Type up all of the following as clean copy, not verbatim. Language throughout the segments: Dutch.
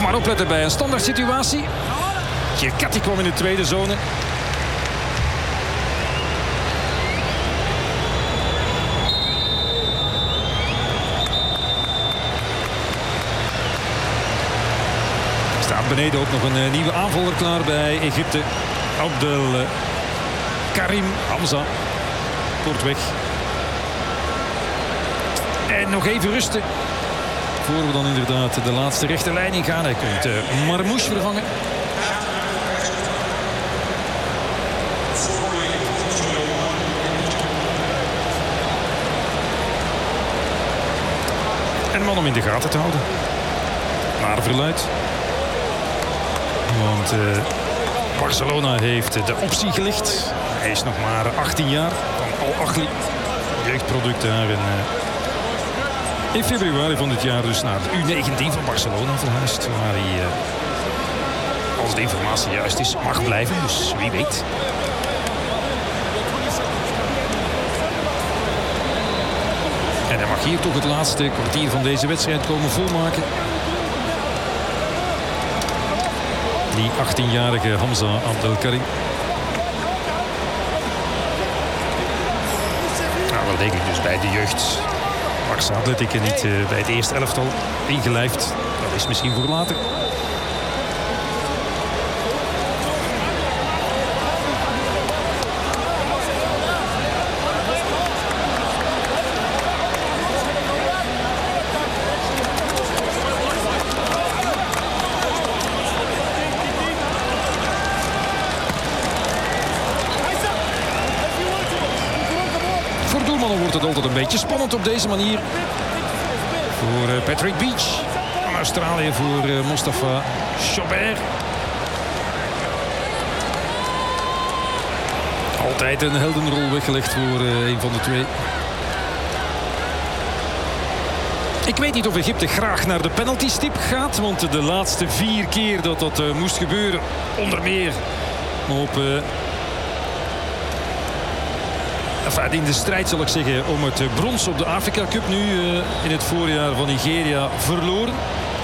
maar opletten bij een standaard situatie. Kirkati kwam in de tweede zone. Staat beneden ook nog een nieuwe aanvaller klaar bij Egypte. Abdel Karim Hamza. Kortweg. En nog even rusten. Voor we dan inderdaad de laatste rechte lijn in gaan. Hij komt Marmouche vervangen. Een man om in de gaten te houden. Naar verluid. Want Barcelona heeft de optie gelicht. Hij is nog maar 18 jaar. Van Al Ahly. Jeugdproduct daar. In februari van dit jaar dus naar de U19 van Barcelona verhuisd. Waar hij, als de informatie juist is, mag blijven. Dus wie weet. En hij mag hier toch het laatste kwartier van deze wedstrijd komen volmaken. Die 18-jarige Hamza Abdelkarim. Nou, wel degelijk dus bij de jeugd. Barça Atletiek en niet bij het eerste elftal ingelijfd. Dat is misschien voor later. Voor doelmannen wordt het altijd een beetje spannend op deze manier. Voor Patrick Beach. Van Australië voor Mostafa Chaubert. Altijd een heldenrol weggelegd voor een van de twee. Ik weet niet of Egypte graag naar de penaltystip gaat. Want de laatste 4 keer dat dat moest gebeuren. Onder meer op... in de strijd zal ik zeggen om het brons op de Afrika Cup nu in het voorjaar van Nigeria verloren.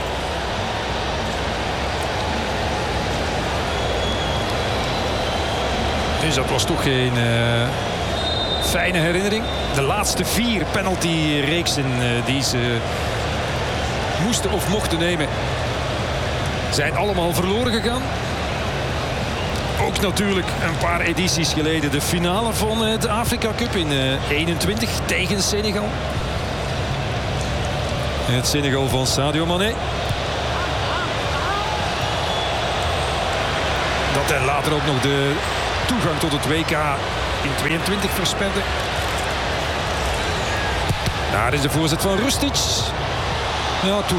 Dus dat was toch geen fijne herinnering. De laatste 4 penaltyreeksen die ze moesten of mochten nemen zijn allemaal verloren gegaan. Ook natuurlijk een paar edities geleden de finale van de Afrika Cup in 21 tegen Senegal. Het Senegal van Sadio Mané. Dat hij later ook nog de toegang tot het WK in 22 versperde. Daar is de voorzet van Rustic. Ja,